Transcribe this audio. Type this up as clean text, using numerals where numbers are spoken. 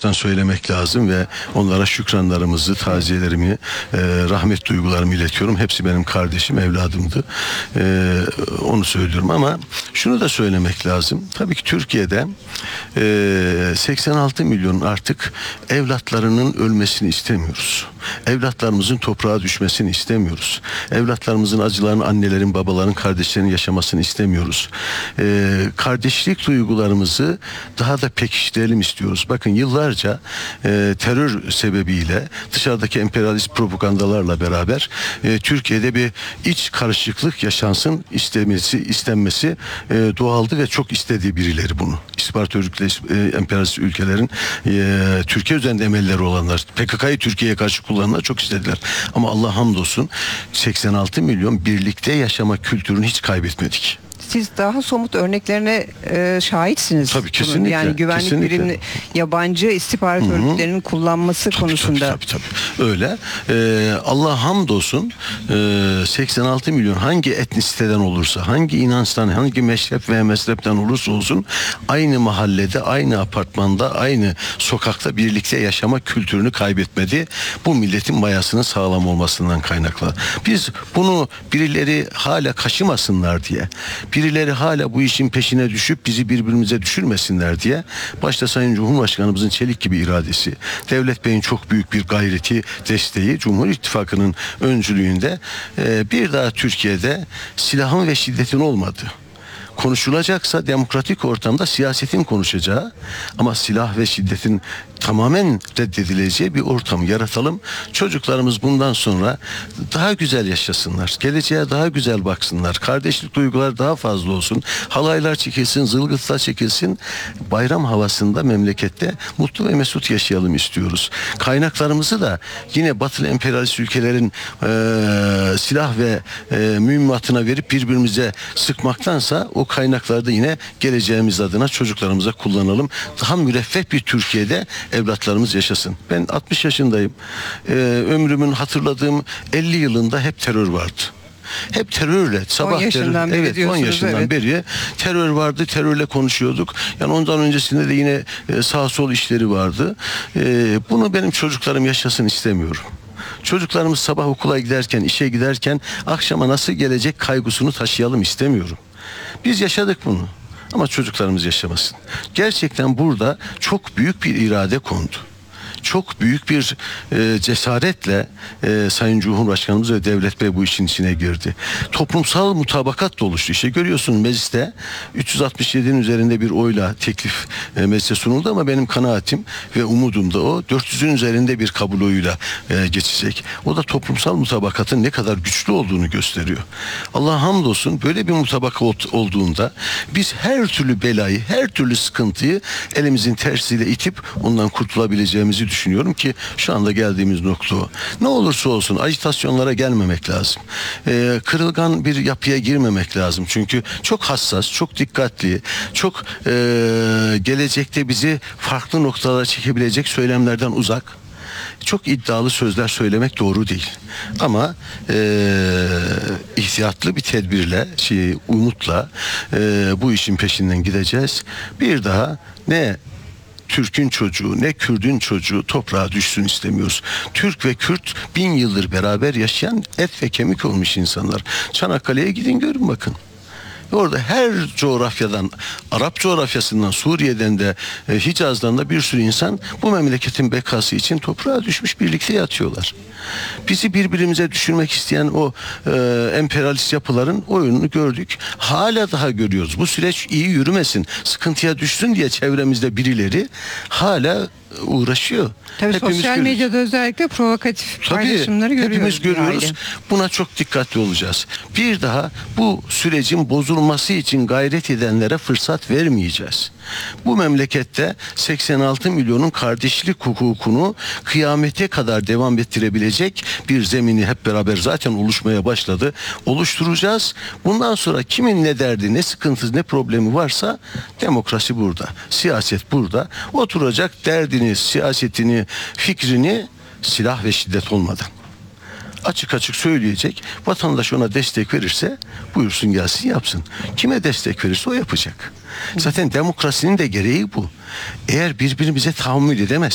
baştan söylemek lazım ve onlara şükranlarımızı, taziyelerimi, rahmet duygularımı iletiyorum. Hepsi benim kardeşim, evladımdı. Onu söylüyorum ama şunu da söylemek lazım. Tabii ki Türkiye'de 86 milyon artık evlatlarının ölmesini istemiyoruz. Evlatlarımızın toprağa düşmesini istemiyoruz. Evlatlarımızın acılarını annelerin, babaların, kardeşlerin yaşamasını istemiyoruz. Kardeşlik duygularımızı daha da pekiştirelim istiyoruz. Bakın yıllarca terör sebebiyle dışarıdaki emperyalist propagandalarla beraber Türkiye'de bir iç karışıklık yaşansın istenmesi doğaldı ve çok istediği birileri bunu. İmparatorluk emperyalist ülkelerin Türkiye üzerinde emelleri olanlar, PKK'yı Türkiye'ye karşı kullananlar çok istediler. Ama Allah hamdolsun 86 milyon birlikte yaşama kültürünü hiç kaybetmedik. Siz daha somut örneklerine şahitsiniz. Tabii kesinlikle. Yani güvenlik birimini yabancı istihbarat örgütlerinin kullanması konusunda. Tabii. Öyle. Allah hamdolsun 86 milyon hangi etnisiteden olursa, hangi inançtan, hangi meşrep ve mezhepten olursa olsun aynı mahallede, aynı apartmanda, aynı sokakta birlikte yaşama kültürünü kaybetmedi. Bu milletin mayasının sağlam olmasından kaynaklı. Biz bunu birileri hala kaşımasınlar diye, birileri hala bu işin peşine düşüp bizi birbirimize düşürmesinler diye, başta Sayın Cumhurbaşkanımızın çelik gibi iradesi, Devlet Bey'in çok büyük bir gayreti, desteği, Cumhur İttifakı'nın öncülüğünde bir daha Türkiye'de silahın ve şiddetin olmadığı, konuşulacaksa demokratik ortamda siyasetin konuşacağı ama silah ve şiddetin tamamen reddedileceği bir ortamı yaratalım. Çocuklarımız bundan sonra daha güzel yaşasınlar. Geleceğe daha güzel baksınlar. Kardeşlik duygular daha fazla olsun. Halaylar çekilsin, zılgıtlar çekilsin. Bayram havasında memlekette mutlu ve mesut yaşayalım istiyoruz. Kaynaklarımızı da yine batılı emperyalist ülkelerin silah ve mühimmatına verip birbirimize sıkmaktansa o kaynakları da yine geleceğimiz adına çocuklarımıza kullanalım. Daha müreffeh bir Türkiye'de evlatlarımız yaşasın. Ben 60 yaşındayım. Ömrümün hatırladığım 50 yılında hep terör vardı. Hep terörle, sabah 10 yaşından beri evet 10 yaşından beri terör vardı, terörle konuşuyorduk. Yani ondan öncesinde de yine sağ sol işleri vardı. Bunu benim çocuklarım yaşasın istemiyorum. Çocuklarımız sabah okula giderken, işe giderken akşama nasıl gelecek kaygısını taşıyalım istemiyorum. Biz yaşadık bunu. Ama çocuklarımız yaşamasın. Gerçekten burada çok büyük bir irade kondu. Çok büyük bir cesaretle Sayın Cumhurbaşkanımız ve Devlet Bey bu işin içine girdi. Toplumsal mutabakat da oluştu. İşte görüyorsunuz mecliste 367'nin üzerinde bir oyla teklif meclise sunuldu ama benim kanaatim ve umudum da o 400'ün üzerinde bir kabul oyuyla geçecek. O da toplumsal mutabakatın ne kadar güçlü olduğunu gösteriyor. Allah'a hamdolsun böyle bir mutabakat olduğunda biz her türlü belayı, her türlü sıkıntıyı elimizin tersiyle itip ondan kurtulabileceğimizi düşünüyorum ki şu anda geldiğimiz nokta o. Ne olursa olsun ajitasyonlara gelmemek lazım. Kırılgan bir yapıya girmemek lazım. Çünkü çok hassas, çok dikkatli, çok gelecekte bizi farklı noktalara çekebilecek söylemlerden uzak. Çok iddialı sözler söylemek doğru değil. Ama ihtiyatlı bir tedbirle, umutla bu işin peşinden gideceğiz. Bir daha ne Türk'ün çocuğu ne Kürt'ün çocuğu toprağa düşsün istemiyoruz. Türk ve Kürt 1000 yıldır beraber yaşayan et ve kemik olmuş insanlar. Çanakkale'ye gidin görün bakın. Orada her coğrafyadan, Arap coğrafyasından, Suriye'den de, Hicaz'dan da bir sürü insan bu memleketin bekası için toprağa düşmüş, birlikte yatıyorlar. Bizi birbirimize düşürmek isteyen o emperyalist yapıların oyununu gördük. Hala daha görüyoruz. Bu süreç iyi yürümesin, sıkıntıya düşsün diye çevremizde birileri hala uğraşıyor. Tabii Hepimiz sosyal görüyoruz. medyada özellikle provokatif paylaşımları görüyoruz. Hepimiz görüyoruz. Buna çok dikkatli olacağız. Bir daha bu sürecin bozulması için gayret edenlere fırsat vermeyeceğiz. Bu memlekette 86 milyonun kardeşlik hukukunu kıyamete kadar devam ettirebilecek bir zemini hep beraber zaten oluşmaya başladı. Oluşturacağız. Bundan sonra kimin ne derdi, ne sıkıntısı, ne problemi varsa demokrasi burada. Siyaset burada. Oturacak derdini, siyasetini, fikrini silah ve şiddet olmadan açık açık söyleyecek. Vatandaş ona destek verirse buyursun gelsin yapsın. Kime destek verirse o yapacak. Zaten demokrasinin de gereği bu. Eğer birbirimize tahammül edemez